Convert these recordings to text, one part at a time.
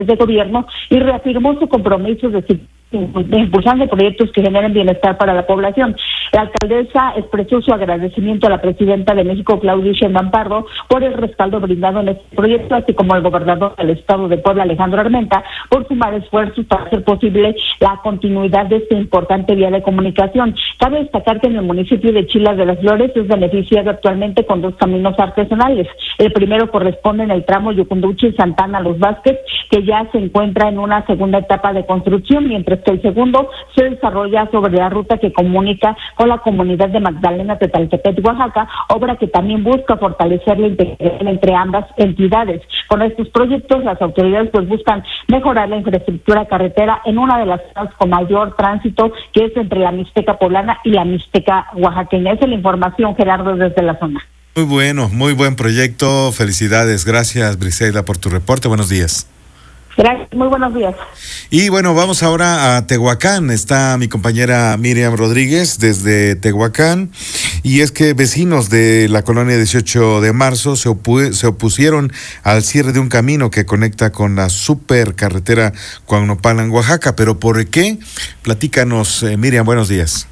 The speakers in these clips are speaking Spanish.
de gobierno y reafirmó su compromiso de impulsando proyectos que generen bienestar para la población. La alcaldesa expresó su agradecimiento a la presidenta de México, Claudia Sheinbaum Pardo, por el respaldo brindado en este proyecto, así como al gobernador del estado de Puebla, Alejandro Armenta, por sumar esfuerzos para hacer posible la continuidad de esta importante vía de comunicación. Cabe destacar que en el municipio de Chilas de las Flores es beneficiado actualmente con 2 caminos artesanales. El primero corresponde en el tramo Yucunduchi-Santana Los Vázquez, que ya se encuentra en una segunda etapa de construcción, mientras que el segundo se desarrolla sobre la ruta que comunica con la comunidad de Magdalena Tetaltepec, Oaxaca, obra que también busca fortalecer la integración entre ambas entidades. Con estos proyectos, las autoridades buscan mejorar la infraestructura carretera en una de las zonas con mayor tránsito, que es entre la Mixteca poblana y la Mixteca oaxaqueña. Esa es la información, Gerardo, desde la zona. Muy bueno, muy buen proyecto. Felicidades. Gracias, Briseida, por tu reporte. Buenos días. Gracias, muy buenos días. Y bueno, vamos ahora a Tehuacán. Está mi compañera Miriam Rodríguez desde Tehuacán. Y es que vecinos de la colonia 18 de marzo se opusieron al cierre de un camino que conecta con la supercarretera Cuauhnopalan, Oaxaca. ¿Pero por qué? Platícanos, Miriam, buenos días.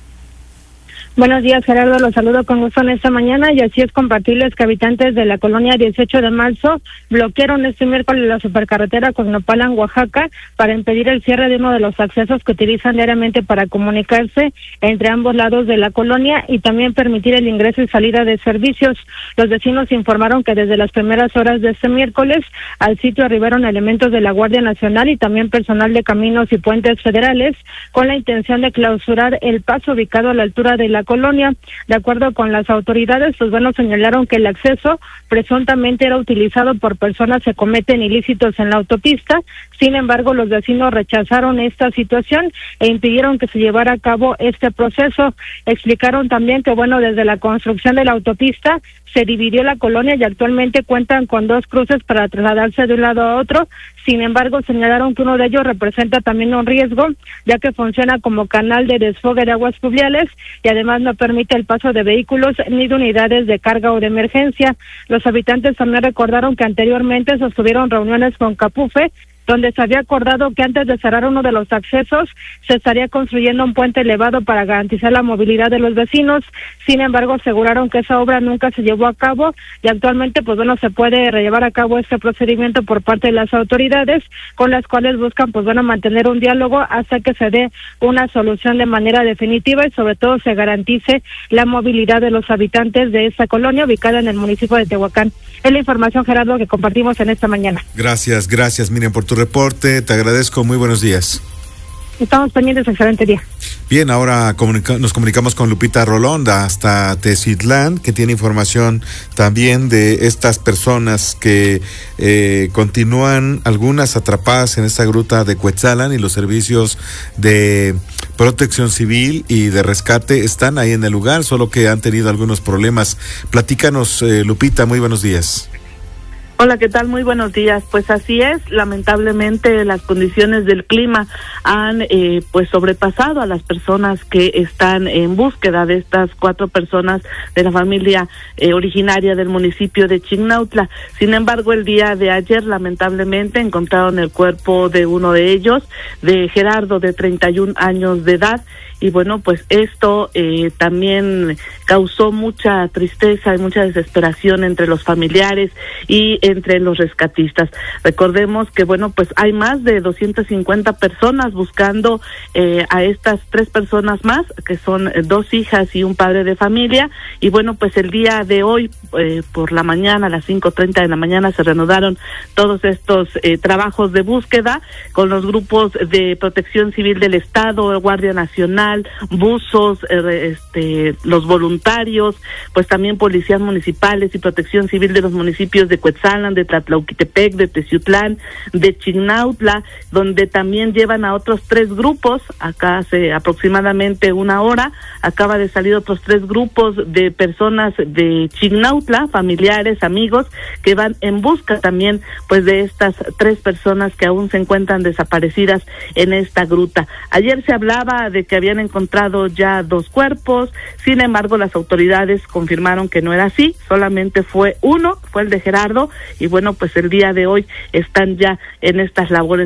Buenos días, Gerardo, los saludo con gusto en esta mañana y así es compartirles que habitantes de la colonia 18 de marzo bloquearon este miércoles la supercarretera Cuauhnopalan, Oaxaca, para impedir el cierre de uno de los accesos que utilizan diariamente para comunicarse entre ambos lados de la colonia y también permitir el ingreso y salida de servicios. Los vecinos informaron que desde las primeras horas de este miércoles al sitio arribaron elementos de la Guardia Nacional y también personal de caminos y puentes federales con la intención de clausurar el paso ubicado a la altura de la colonia. De acuerdo con las autoridades, señalaron que el acceso presuntamente era utilizado por personas que cometen ilícitos en la autopista. Sin embargo, los vecinos rechazaron esta situación e impidieron que se llevara a cabo este proceso. Explicaron también que, desde la construcción de la autopista se dividió la colonia y actualmente cuentan con 2 cruces para trasladarse de un lado a otro. Sin embargo, señalaron que uno de ellos representa también un riesgo, ya que funciona como canal de desfogue de aguas pluviales y además no permite el paso de vehículos ni de unidades de carga o de emergencia. Los habitantes también recordaron que anteriormente sostuvieron reuniones con Capufe, donde se había acordado que antes de cerrar uno de los accesos se estaría construyendo un puente elevado para garantizar la movilidad de los vecinos. Sin embargo, aseguraron que esa obra nunca se llevó a cabo y actualmente se puede llevar a cabo este procedimiento por parte de las autoridades, con las cuales buscan mantener un diálogo hasta que se dé una solución de manera definitiva y sobre todo se garantice la movilidad de los habitantes de esta colonia ubicada en el municipio de Tehuacán. Es la información, Gerardo, que compartimos en esta mañana. Gracias, Miriam, por tu reporte. Te agradezco. Muy buenos días. Estamos pendientes. Excelente día. Bien, ahora nos comunicamos con Lupita Rolonda hasta Teziutlán, que tiene información también de estas personas que continúan, algunas atrapadas en esta gruta de Cuetzalan, y los servicios de protección civil y de rescate están ahí en el lugar, solo que han tenido algunos problemas. Platícanos, Lupita, muy buenos días. Hola, ¿qué tal? Muy buenos días. Pues así es, lamentablemente las condiciones del clima han sobrepasado a las personas que están en búsqueda de estas 4 personas de la familia originaria del municipio de Chignautla. Sin embargo, el día de ayer lamentablemente encontraron el cuerpo de uno de ellos, de Gerardo, de 31 años de edad. Y esto también causó mucha tristeza y mucha desesperación entre los familiares y entre los rescatistas. Recordemos que hay más de 250 personas buscando a estas 3 personas más, que son 2 hijas y un padre de familia. Y el día de hoy por la mañana, a las 5:30 de la mañana, se reanudaron todos estos trabajos de búsqueda con los grupos de Protección Civil del Estado, Guardia Nacional, buzos, los voluntarios, también policías municipales y protección civil de los municipios de Cuetzalan, de Tlatlauquitepec, de Teziutlán, de Chignautla, donde también llevan a otros 3 grupos. Acá hace aproximadamente una hora acaba de salir otros 3 grupos de personas de Chignautla, familiares, amigos, que van en busca también de estas 3 personas que aún se encuentran desaparecidas en esta gruta. Ayer se hablaba de que habían encontrado ya 2 cuerpos. Sin embargo, las autoridades confirmaron que no era así, solamente fue uno, fue el de Gerardo, y el día de hoy están ya en estas labores